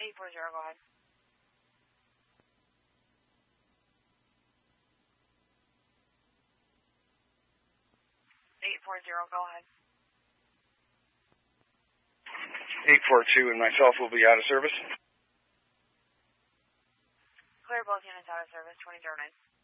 840, go ahead. Go ahead. 842 and myself will be out of service. Clear both units out of service, 2009.